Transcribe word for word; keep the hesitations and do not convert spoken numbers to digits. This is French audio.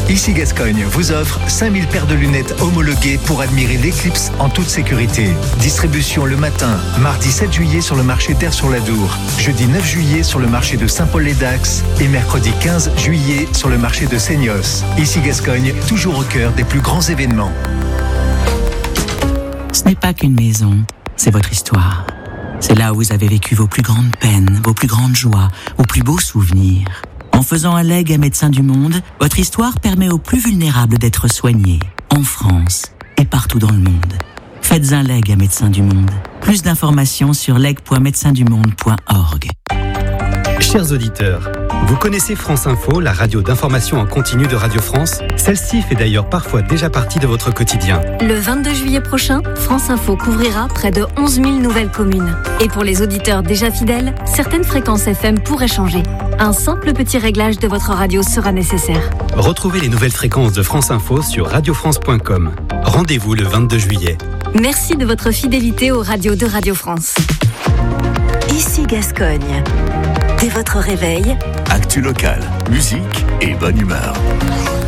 Ici Gascogne vous offre cinq mille paires de lunettes homologuées pour admirer l'éclipse en toute sécurité. Distribution le matin, mardi sept juillet sur le marché d'Aire-sur-l'Adour, jeudi neuf juillet sur le marché de Saint-Paul-les-Dax et mercredi quinze juillet sur le marché de Seignos. Ici Gascogne, toujours au cœur des plus grands événements. Ce n'est pas qu'une maison, c'est votre histoire. C'est là où vous avez vécu vos plus grandes peines, vos plus grandes joies, vos plus beaux souvenirs. En faisant un legs à Médecins du Monde, votre histoire permet aux plus vulnérables d'être soignés, en France et partout dans le monde. Faites un legs à Médecins du Monde. Plus d'informations sur leg point médecins du monde point org. Chers auditeurs, vous connaissez France Info, la radio d'information en continu de Radio France? Celle-ci fait d'ailleurs parfois déjà partie de votre quotidien. Le vingt-deux juillet prochain, France Info couvrira près de onze mille nouvelles communes. Et pour les auditeurs déjà fidèles, certaines fréquences F M pourraient changer. Un simple petit réglage de votre radio sera nécessaire. Retrouvez les nouvelles fréquences de France Info sur radio france point com. Rendez-vous le vingt-deux juillet. Merci de votre fidélité aux radios de Radio France. Ici Gascogne. Dès votre réveil, actu local, musique et bonne humeur.